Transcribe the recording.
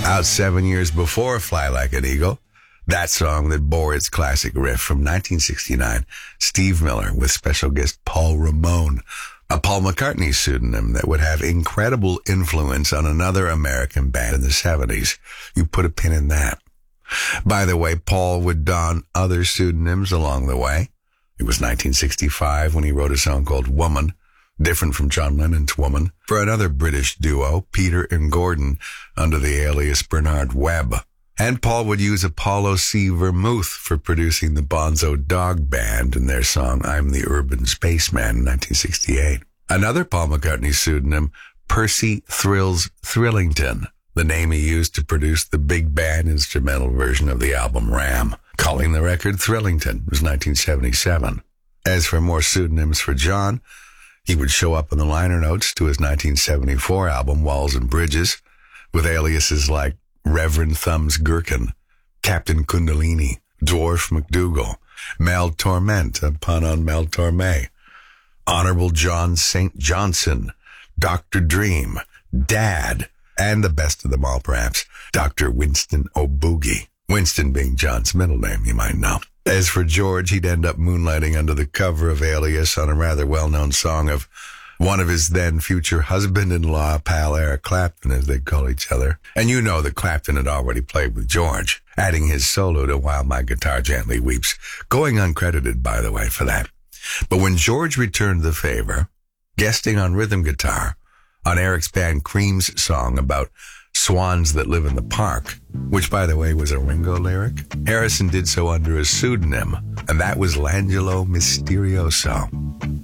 Out 7 years before Fly Like an Eagle, that song that bore its classic riff from 1969, Steve Miller with special guest Paul Ramone, a Paul McCartney pseudonym that would have incredible influence on another American band in the 70s. You put a pin in that. By the way, Paul would don other pseudonyms along the way. It was 1965 when he wrote a song called Woman, different from John Lennon's Woman, for another British duo, Peter and Gordon, under the alias Bernard Webb. And Paul would use Apollo C. Vermouth for producing the Bonzo Dog Band in their song I'm the Urban Spaceman in 1968. Another Paul McCartney pseudonym, Percy Thrills Thrillington, the name he used to produce the big band instrumental version of the album Ram, calling the record Thrillington. It was 1977. As for more pseudonyms for John, he would show up in the liner notes to his 1974 album Walls and Bridges with aliases like Reverend Thumbs Gherkin, Captain Kundalini, Dwarf McDougal, Mel Torment, a pun on Mel Torme, Honorable John St. Johnson, Dr. Dream, Dad, and the best of them all perhaps, Dr. Winston O'Boogie. Winston being John's middle name, you might know. As for George, he'd end up moonlighting under the cover of Alias on a rather well-known song of one of his then future husband-in-law, pal Eric Clapton, as they call each other. And you know that Clapton had already played with George, adding his solo to While My Guitar Gently Weeps, going uncredited, by the way, for that. But when George returned the favor, guesting on rhythm guitar on Eric's band Cream's song about swans that live in the park, which, by the way, was a Ringo lyric, Harrison did so under a pseudonym, and that was Langelo Misterioso.